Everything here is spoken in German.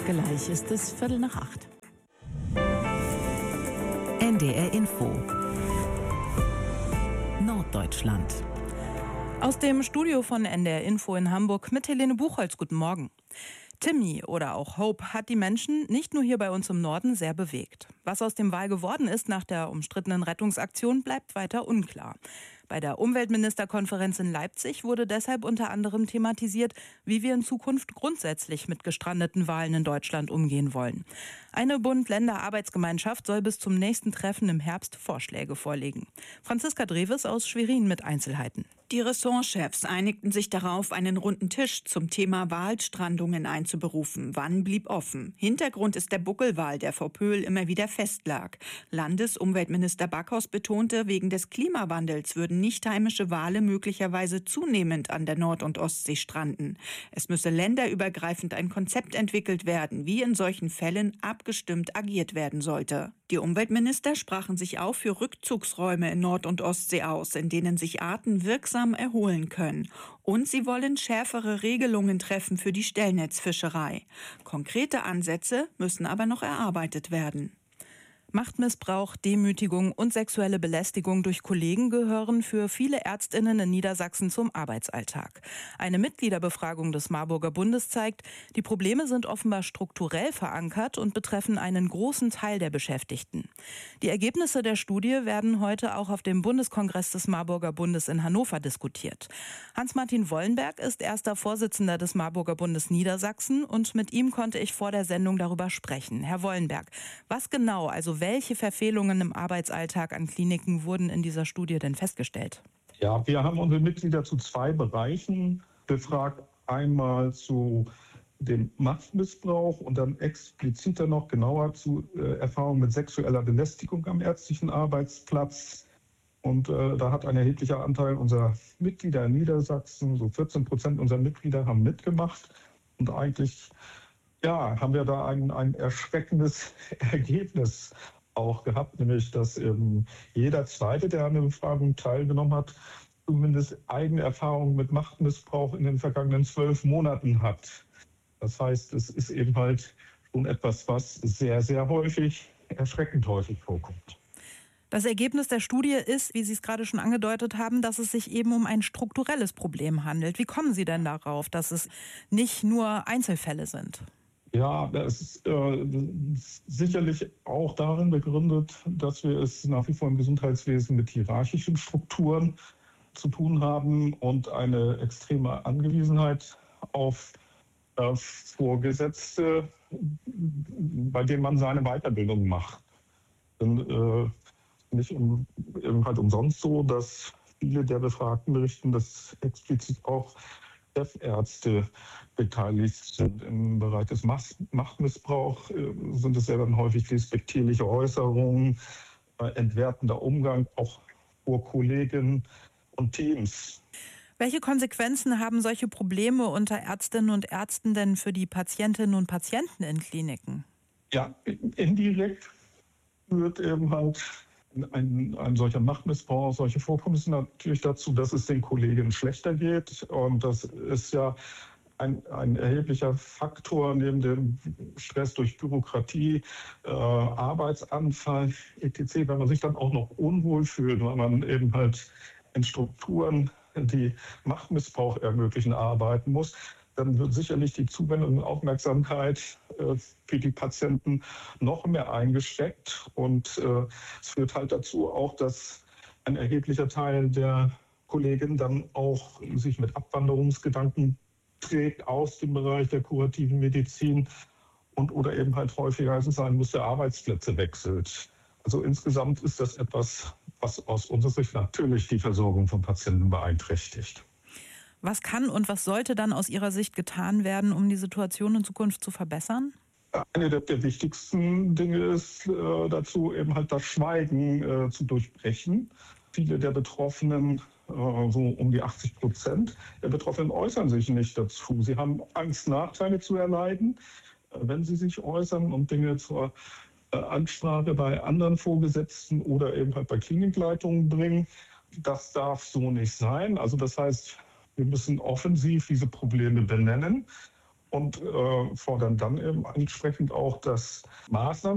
Gleich ist es 7:45. NDR Info Norddeutschland. Aus dem Studio von NDR Info in Hamburg mit Helene Buchholz. Guten Morgen. Timmy oder auch Hope hat die Menschen nicht nur hier bei uns im Norden sehr bewegt. Was aus dem Wal geworden ist nach der umstrittenen Rettungsaktion, bleibt weiter unklar. Bei der Umweltministerkonferenz in Leipzig wurde deshalb unter anderem thematisiert, wie wir in Zukunft grundsätzlich mit gestrandeten Walen in Deutschland umgehen wollen. Eine Bund-Länder-Arbeitsgemeinschaft soll bis zum nächsten Treffen im Herbst Vorschläge vorlegen. Franziska Dreves aus Schwerin mit Einzelheiten. Die Ressortchefs einigten sich darauf, einen runden Tisch zum Thema Walstrandungen einzuberufen. Wann blieb offen? Hintergrund ist der Buckelwal, der vor Pöhl immer wieder festlag. Landesumweltminister Backhaus betonte, wegen des Klimawandels würden nicht heimische Wale möglicherweise zunehmend an der Nord- und Ostsee stranden. Es müsse länderübergreifend ein Konzept entwickelt werden, wie in solchen Fällen abgestimmt agiert werden sollte. Die Umweltminister sprachen sich auch für Rückzugsräume in Nord- und Ostsee aus, in denen sich Arten wirksam erholen können. Und sie wollen schärfere Regelungen treffen für die Stellnetzfischerei. Konkrete Ansätze müssen aber noch erarbeitet werden. Machtmissbrauch, Demütigung und sexuelle Belästigung durch Kollegen gehören für viele ÄrztInnen in Niedersachsen zum Arbeitsalltag. Eine Mitgliederbefragung des Marburger Bundes zeigt, die Probleme sind offenbar strukturell verankert und betreffen einen großen Teil der Beschäftigten. Die Ergebnisse der Studie werden heute auch auf dem Bundeskongress des Marburger Bundes in Hannover diskutiert. Hans-Martin Wollenberg ist erster Vorsitzender des Marburger Bundes Niedersachsen und mit ihm konnte ich vor der Sendung darüber sprechen. Herr Wollenberg, was genau, also welche Verfehlungen im Arbeitsalltag an Kliniken wurden in dieser Studie denn festgestellt? Ja, wir haben unsere Mitglieder zu 2 Bereichen befragt. Einmal zu dem Machtmissbrauch und dann expliziter noch genauer zu Erfahrungen mit sexueller Belästigung am ärztlichen Arbeitsplatz. Und da hat ein erheblicher Anteil unserer Mitglieder in Niedersachsen, so 14% unserer Mitglieder haben mitgemacht. Und eigentlich haben wir da ein erschreckendes Ergebnis auch gehabt, nämlich dass jeder Zweite, der an der Befragung teilgenommen hat, zumindest eigene Erfahrungen mit Machtmissbrauch in den vergangenen 12 Monaten hat. Das heißt, es ist eben halt schon etwas, was sehr, sehr häufig, erschreckend häufig vorkommt. Das Ergebnis der Studie ist, wie Sie es gerade schon angedeutet haben, dass es sich eben um ein strukturelles Problem handelt. Wie kommen Sie denn darauf, dass es nicht nur Einzelfälle sind? Ja, das ist sicherlich auch darin begründet, dass wir es nach wie vor im Gesundheitswesen mit hierarchischen Strukturen zu tun haben und eine extreme Angewiesenheit auf Vorgesetzte, bei denen man seine Weiterbildung macht. Denn nicht halt umsonst so, dass viele der Befragten berichten, dass explizit auch Chefärzte beteiligt sind im Bereich des Machtmissbrauchs. Sind es ja dann häufig despektierliche Äußerungen, entwertender Umgang auch vor Kollegen und Teams. Welche Konsequenzen haben solche Probleme unter Ärztinnen und Ärzten denn für die Patientinnen und Patienten in Kliniken? Ja, indirekt führt eben halt ein solcher Machtmissbrauch, solche Vorkommnisse natürlich dazu, dass es den Kollegen schlechter geht. Und das ist ja ein erheblicher Faktor neben dem Stress durch Bürokratie, Arbeitsanfall, etc., wenn man sich dann auch noch unwohl fühlt, weil man eben halt in Strukturen, die Machtmissbrauch ermöglichen, arbeiten muss, dann wird sicherlich die Zuwendung und Aufmerksamkeit für die Patienten noch mehr eingesteckt. Und es führt halt dazu auch, dass ein erheblicher Teil der Kollegen dann auch sich mit Abwanderungsgedanken trägt aus dem Bereich der kurativen Medizin und oder eben halt häufiger, als es sein muss, der Arbeitsplätze wechselt. Also insgesamt ist das etwas, was aus unserer Sicht natürlich die Versorgung von Patienten beeinträchtigt. Was kann und was sollte dann aus Ihrer Sicht getan werden, um die Situation in Zukunft zu verbessern? Eine der wichtigsten Dinge ist dazu eben halt das Schweigen zu durchbrechen. Viele der Betroffenen, so um die 80% der Betroffenen, äußern sich nicht dazu. Sie haben Angst, Nachteile zu erleiden, wenn sie sich äußern und Dinge zur Ansprache bei anderen Vorgesetzten oder eben halt bei Klinikleitungen bringen. Das darf so nicht sein. Also das heißt, wir müssen offensiv diese Probleme benennen und fordern dann eben entsprechend auch, dass Maßnahmen